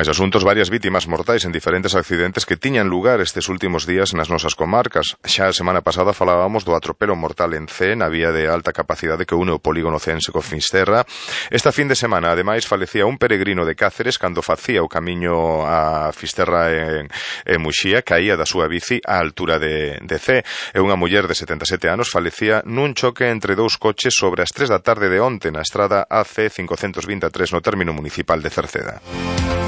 Máis asuntos, varias vítimas mortais en diferentes accidentes que tiñan lugar estes últimos días nas nosas comarcas. Xa a semana pasada falábamos do atropelo mortal en C, na vía de alta capacidade que une o polígono Cense co Fisterra. Esta fin de semana, ademais, falecía un peregrino de Cáceres cando facía o camiño a Fisterra en Muxía, caía da súa bici á altura de C. E unha muller de 77 anos falecía nun choque entre dous coches sobre as 3 da tarde de onte na estrada AC 523 no término municipal de Cerceda.